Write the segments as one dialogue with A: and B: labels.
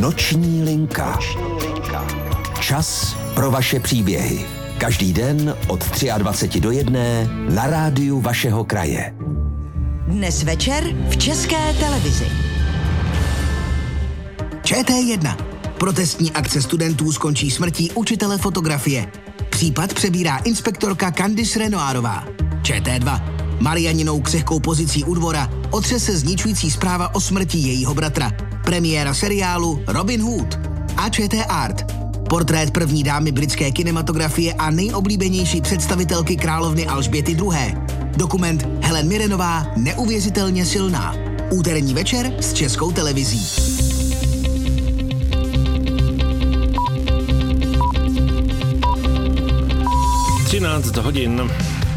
A: Noční linka. Čas pro vaše příběhy. Každý den od 23 do 1 na rádiu vašeho kraje.
B: Dnes večer v České televizi.
C: ČT1. Protestní akce studentů skončí smrtí učitele fotografie. Případ přebírá inspektorka Candice Renoirová. ČT2. Marianinou křehkou pozicí u dvora otřese zničující zpráva o smrti jejího bratra. Premiéra seriálu Robin Hood. A ČT Art. Portrét první dámy britské kinematografie a nejoblíbenější představitelky královny Alžběty II. Dokument Helen Mirrenová Neuvěřitelně silná. Úterní večer s Českou televizí.
D: 13 hodin.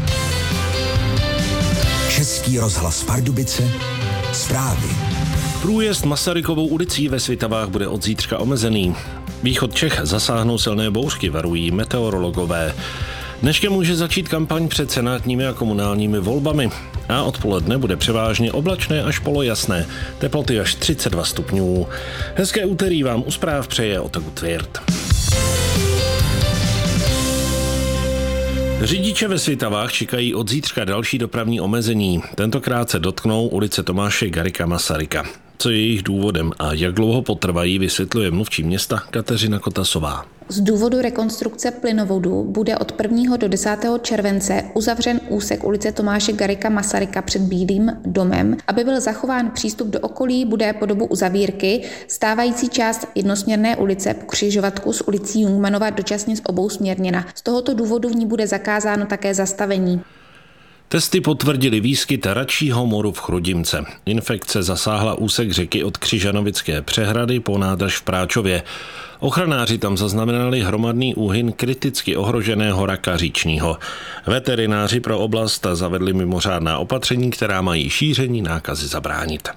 A: Český rozhlas Pardubice. Zprávy.
D: Průjezd Masarykovou ulicí ve Svitavách bude od zítřka omezený. Východ Čech zasáhnou silné bouřky, varují meteorologové. Dneškem může začít kampaň před senátními a komunálními volbami. A odpoledne bude převážně oblačné až polojasné. Teploty až 32 stupňů. Hezké úterý vám u zpráv přeje Otto Gutwirth. Řidiče ve Svitavách čekají od zítřka další dopravní omezení. Tentokrát se dotknou ulice Tomáše Garrigua Masaryka. Co je jejich důvodem a jak dlouho potrvají, vysvětluje mluvčí města Kateřina Kotasová.
E: Z důvodu rekonstrukce plynovodu bude od 1. do 10. července uzavřen úsek ulice Tomáše Garrigua Masaryka před Bílým domem. Aby byl zachován přístup do okolí, bude po dobu uzavírky stávající část jednosměrné ulice po křižovatku s ulicí Jungmannova dočasně obousměrněna. Z tohoto důvodu v ní bude zakázáno také zastavení.
D: Testy potvrdili výskyt račího moru v Chrudimce. Infekce zasáhla úsek řeky od Křižanovické přehrady po nádrž v Práčově. Ochranáři tam zaznamenali hromadný úhyn kriticky ohroženého raka říčního. Veterináři pro oblast zavedli mimořádná opatření, která mají šíření nákazy zabránit.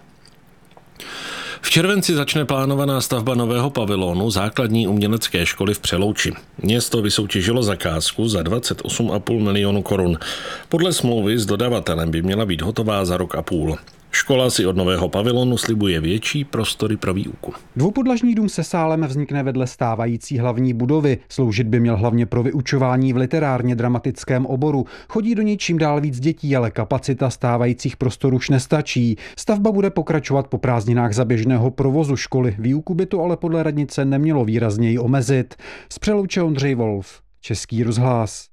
D: V červenci začne plánovaná stavba nového pavilonu základní umělecké školy v Přelouči. Město vysoutěžilo zakázku za 28,5 milionu korun. Podle smlouvy s dodavatelem by měla být hotová za rok a půl. Škola si od nového pavilonu slibuje větší prostory pro výuku.
F: Dvoupodlažní dům se sálem vznikne vedle stávající hlavní budovy. Sloužit by měl hlavně pro vyučování v literárně dramatickém oboru. Chodí do něj čím dál víc dětí, ale kapacita stávajících prostorů už nestačí. Stavba bude pokračovat po prázdninách za běžného provozu školy. Výuku by to ale podle radnice nemělo výrazněji omezit. Z Přelouče Ondřej Wolf, Český rozhlas.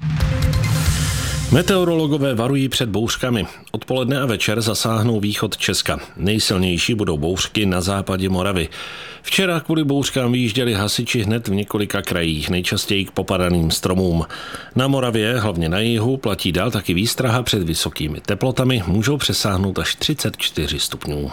D: Meteorologové varují před bouřkami. Odpoledne a večer zasáhnou východ Česka. Nejsilnější budou bouřky na západě Moravy. Včera kvůli bouřkám vyjížděli hasiči hned v několika krajích, nejčastěji k popadaným stromům. Na Moravě, hlavně na jihu, platí dál taky výstraha před vysokými teplotami, můžou přesáhnout až 34 stupňů.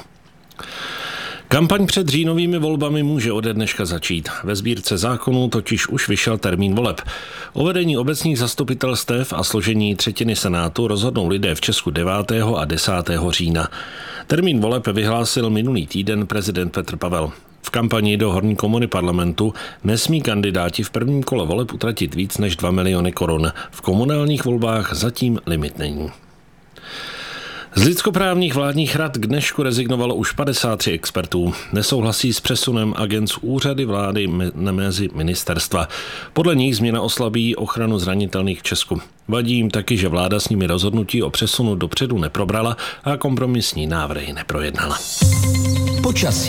D: Kampaň před říjnovými volbami může ode dneška začít. Ve sbírce zákonů totiž už vyšel termín voleb. O vedení obecních zastupitelstev a složení třetiny senátu rozhodnou lidé v Česku 9. a 10. října. Termín voleb vyhlásil minulý týden prezident Petr Pavel. V kampani do horní komory parlamentu nesmí kandidáti v prvním kole voleb utratit víc než 2 miliony korun. V komunálních volbách zatím limit není. Z lidskoprávních vládních rad k dnešku rezignovalo už 53 expertů. Nesouhlasí s přesunem agent z úřady vlády mezi ministerstva. Podle nich změna oslabí ochranu zranitelných v Česku. Vadí jim taky, že vláda s nimi rozhodnutí o přesunu dopředu neprobrala a kompromisní návrhy neprojednala.
A: Počasí.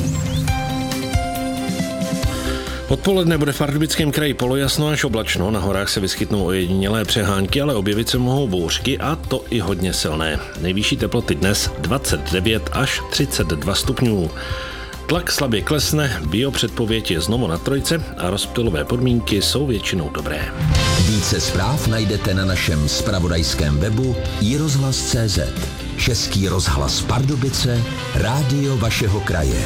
D: Odpoledne bude v Pardubickém kraji polojasno až oblačno, na horách se vyskytnou ojedinělé přehánky, ale objevit se mohou bouřky a to i hodně silné. Nejvyšší teploty dnes 29 až 32 stupňů. Tlak slabě klesne, biopředpověď je znovu na trojce a rozptylové podmínky jsou většinou dobré.
A: Více zpráv najdete na našem zpravodajském webu iRozhlas.cz. Český rozhlas Pardubice, rádio vašeho kraje.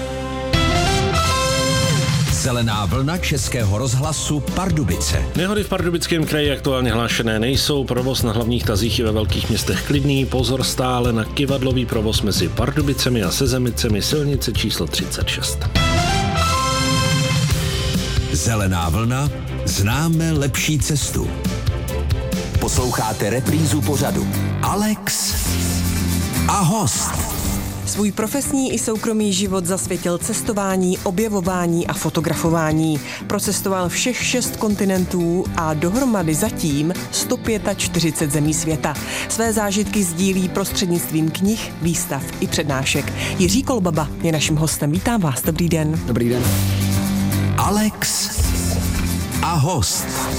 A: Zelená vlna Českého rozhlasu Pardubice.
D: Nehody v Pardubickém kraji aktuálně hlášené nejsou, provoz na hlavních tazích je ve velkých městech klidný, pozor stále na kyvadlový provoz mezi Pardubicemi a Sezemicemi, silnice číslo 36.
A: Zelená vlna, známe lepší cestu. Posloucháte reprízu pořadu Alex a host.
G: Svůj profesní i soukromý život zasvětil cestování, objevování a fotografování. Procestoval všech 6 kontinentů a dohromady zatím 145 zemí světa. Své zážitky sdílí prostřednictvím knih, výstav i přednášek. Jiří Kolbaba je naším hostem. Vítám vás, dobrý den.
C: Dobrý den.
A: Alex a host.